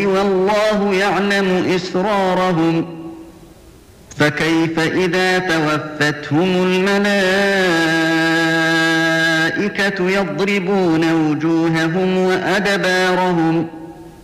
والله يعلم إسرارهم فكيف إذا توفتهم الملائكة يضربون وجوههم وأدبارهم